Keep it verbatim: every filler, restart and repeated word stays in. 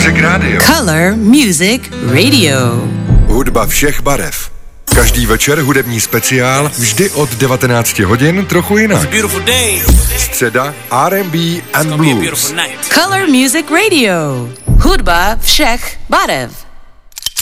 Music Radio. Color Music Radio. Hudba všech barev. Každý večer hudební speciál, vždy od devatenácti hodin, trochu jinak. Středa R and B and Blues. Color Music Radio. Hudba všech barev.